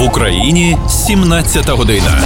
В Україні 17 година.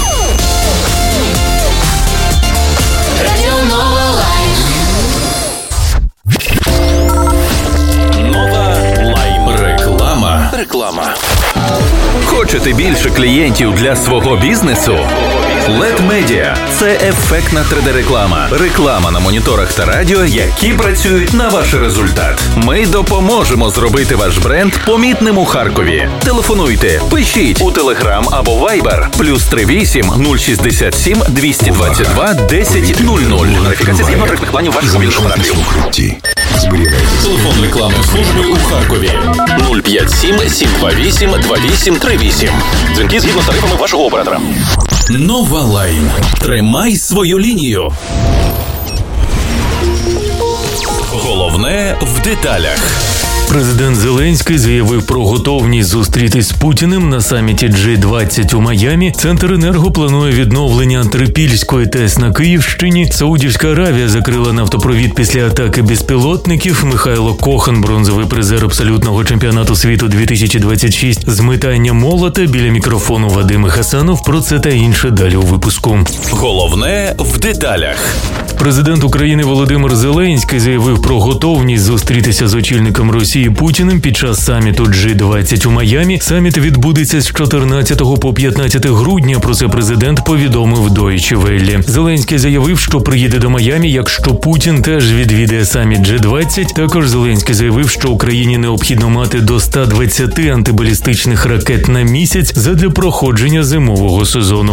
Нова Лайм. Реклама. Хочете більше клієнтів для свого бізнесу? LED Media – це ефектна 3D-реклама. Реклама на моніторах та радіо, які працюють на ваш результат. Ми допоможемо зробити ваш бренд помітним у Харкові. Телефонуйте, пишіть у Telegram або Viber +38 067 222 1000. Верифікація згідно тарифних планів ваших мобільних операторів. Телефон рекламної служби у Харкові 057 728 2838. Дзвінки згідно з тарифами вашого оператора. Нова Лайм. Тримай свою лінію. Головне в деталях. Президент Зеленський заявив про готовність зустрітись з Путіним на саміті G20 у Майамі. Центренерго планує відновлення Трипільської ТЕС на Київщині. Саудівська Аравія закрила нафтопровід після атаки безпілотників. Михайло Кохан, бронзовий призер абсолютного чемпіонату світу 2026 з метання молота. Біля мікрофону Вадим Хасанов. Про це та інше далі у випуску. Головне в деталях. Президент України Володимир Зеленський заявив про готовність зустрітися з очільником Росії Путіним під час саміту G20 у Майамі. Саміт відбудеться з 14 по 15 грудня. Про це президент повідомив Deutsche Welle. Зеленський заявив, що приїде до Майамі, якщо Путін теж відвідає саміт G20. Також Зеленський заявив, що Україні необхідно мати до 120 антибалістичних ракет на місяць задля проходження зимового сезону.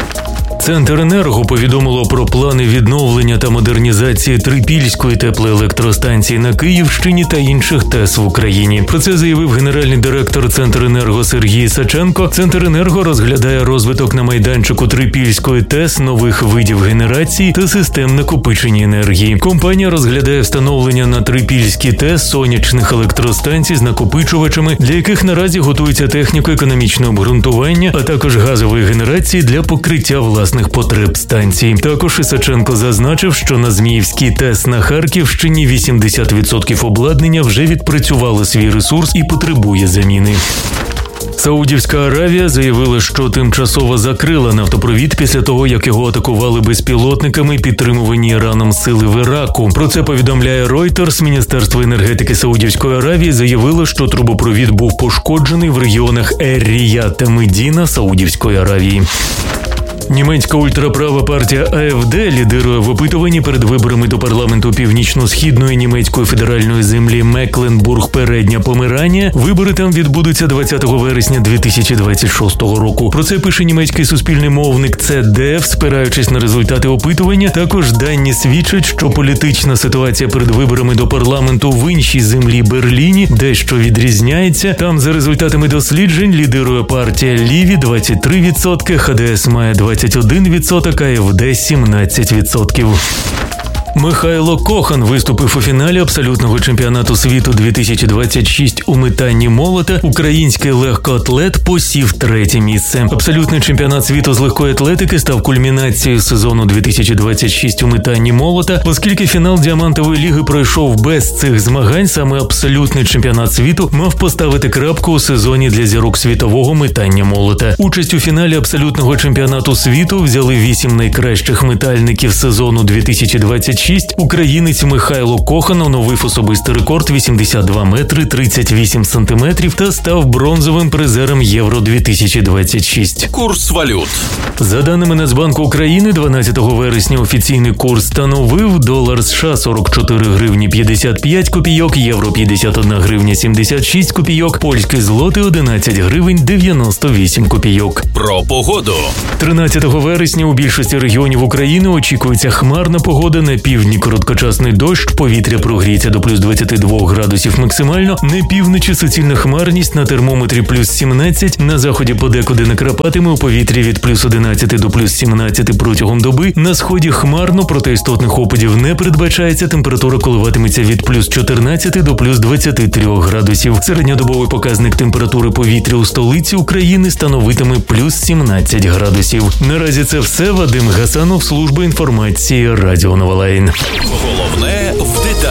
Центренерго повідомило про плани відновлення та модернізації Трипільської теплоелектростанції на Київщині та інших ТЕС в Україні. Про це заявив генеральний директор Центренерго Сергій Саченко. Центренерго розглядає розвиток на майданчику Трипільської ТЕС нових видів генерації та систем накопичення енергії. Компанія розглядає встановлення на Трипільській ТЕС сонячних електростанцій з накопичувачами, для яких наразі готується техніко-економічне обґрунтування, а також газової генерації для покриття власних потреб станцій. Також Ісаченко зазначив, що на Зміївській ТЕС на Харківщині 80% обладнання вже відпрацювало свій ресурс і потребує заміни. Саудівська Аравія заявила, що тимчасово закрила нафтопровід після того, як його атакували безпілотниками, підтримувані Іраном сили в Іраку. Про це повідомляє Reuters. Міністерство енергетики Саудівської Аравії заявило, що трубопровід був пошкоджений в регіонах Ер-Рія та Медіна Саудівської Аравії. Німецька ультраправа партія АФД лідирує в опитуванні перед виборами до парламенту північно-східної німецької федеральної землі Мекленбург-Передня Померанія. Вибори там відбудуться 20 вересня 2026 року. Про це пише німецький суспільний мовник CDF, спираючись на результати опитування. Також дані свідчать, що політична ситуація перед виборами до парламенту в іншій землі Берліні дещо відрізняється. Там за результатами досліджень лідирує партія Ліві 23%, ХДС має 21%, АФД 17%. Михайло Кохан виступив у фіналі абсолютного чемпіонату світу 2026 у метанні молота. Український легкоатлет посів 3-те місце. Абсолютний чемпіонат світу з легкої атлетики став кульмінацією сезону 2026 у метанні молота. Оскільки фінал Діамантової ліги пройшов без цих змагань, саме абсолютний чемпіонат світу мав поставити крапку у сезоні для зірок світового метання молота. Участь у фіналі абсолютного чемпіонату світу взяли 8 найкращих метальників сезону 2026. Українець Михайло Кохан оновив особистий рекорд 82 метри 38 сантиметрів та став бронзовим призером Євро-2026. Курс валют. За даними Нацбанку України, 12 вересня офіційний курс становив долар США 44 гривні 55 копійок, євро 51 гривня 76 копійок, польський злотий 11 гривень 98 копійок. Про погоду. 13 вересня у більшості регіонів України очікується хмарна погода, на півдні короткочасний дощ, повітря прогріється до плюс 22 градусів максимально, на півночі суцільна хмарність, на термометрі плюс 17, на заході подекуди накрапатиме, у повітрі від плюс 11 до плюс 17 протягом доби, на сході хмарно, проте істотних опадів не передбачається, температура коливатиметься від плюс 14 до плюс 23 градусів. Середньодобовий показник температури повітря у столиці України становитиме плюс 17 градусів. Наразі це все. Вадим Гасанов, служба інформації Радіо Нова Лайм. Головне в деталях.